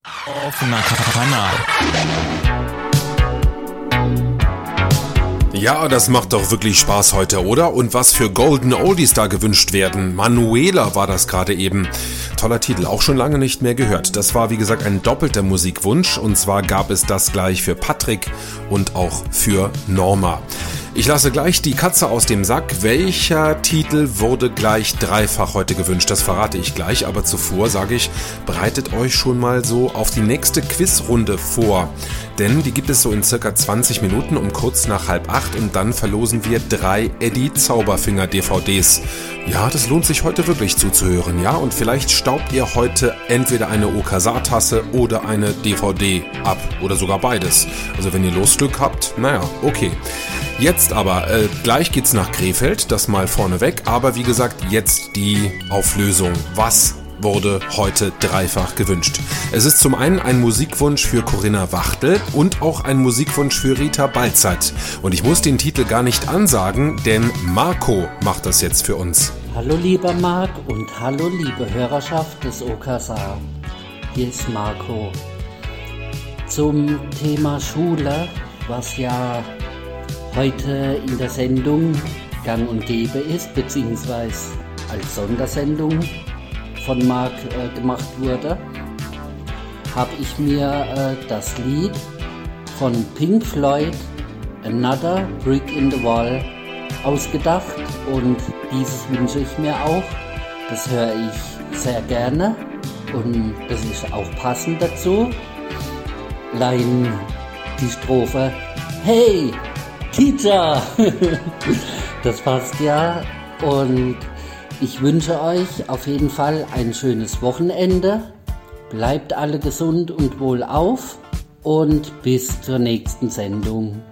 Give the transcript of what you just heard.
Offener Kanal. Ja, das macht doch wirklich Spaß heute, oder? Und was für Golden Oldies da gewünscht werden. Manuela war das gerade eben. Toller Titel, auch schon lange nicht mehr gehört. Das war, wie gesagt, ein doppelter Musikwunsch. Und zwar gab es das gleich für Patrick und auch für Norma. Ich lasse gleich die Katze aus dem Sack. Welcher Titel wurde gleich dreifach heute gewünscht? Das verrate ich gleich, aber zuvor sage ich, bereitet euch schon mal so auf die nächste Quizrunde vor. Denn die gibt es so in circa 20 Minuten um kurz nach 7:30 und dann verlosen wir 3 Eddie Zauberfinger DVDs. Ja, das lohnt sich heute wirklich zuzuhören, ja? Und vielleicht staubt ihr heute entweder eine Okasa-Tasse oder eine DVD ab oder sogar beides. Also wenn ihr Losglück habt, naja, okay. Jetzt aber, gleich geht's nach Krefeld, das mal vorneweg, aber wie gesagt, jetzt die Auflösung. Was wurde heute dreifach gewünscht? Es ist zum einen ein Musikwunsch für Corinna Wachtel und auch ein Musikwunsch für Rita Balzert. Und ich muss den Titel gar nicht ansagen, denn Marco macht das jetzt für uns. Hallo lieber Marc und hallo liebe Hörerschaft des Okasa. Hier ist Marco. Zum Thema Schule, was ja heute in der Sendung gang und gäbe ist, beziehungsweise als Sondersendung von Marc gemacht wurde, habe ich mir das Lied von Pink Floyd, Another Brick in the Wall, ausgedacht und dieses wünsche ich mir auch. Das höre ich sehr gerne und das ist auch passend dazu. Allein die Strophe Hey Teacher, das passt ja und ich wünsche euch auf jeden Fall ein schönes Wochenende. Bleibt alle gesund und wohlauf und bis zur nächsten Sendung.